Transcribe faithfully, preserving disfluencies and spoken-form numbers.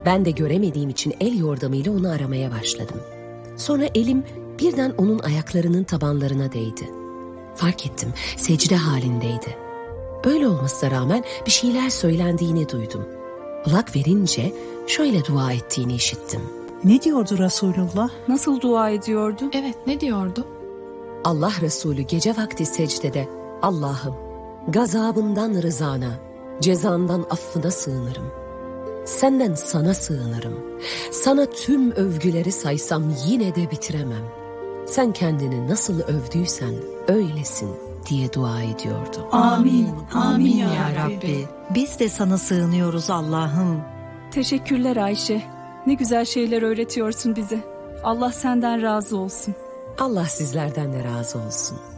Ben de göremediğim için el yordamıyla onu aramaya başladım. Sonra elim birden onun ayaklarının tabanlarına değdi. Fark ettim, secde halindeydi. Öyle olmasına rağmen bir şeyler söylendiğini duydum. Kulak verince şöyle dua ettiğini işittim. Ne diyordu Resulullah? Nasıl dua ediyordu? Evet, ne diyordu? Allah Resulü gece vakti secdede, Allah'ım gazabından rızana, cezandan affına sığınırım. Senden sana sığınırım. Sana tüm övgüleri saysam yine de bitiremem. Sen kendini nasıl övdüysen öylesin diye dua ediyordu. Amin, amin ya, ya Rabbi. Rabbi. Biz de sana sığınıyoruz Allah'ım. Teşekkürler Ayşe. Ne güzel şeyler öğretiyorsun bize. Allah senden razı olsun. Allah sizlerden de razı olsun.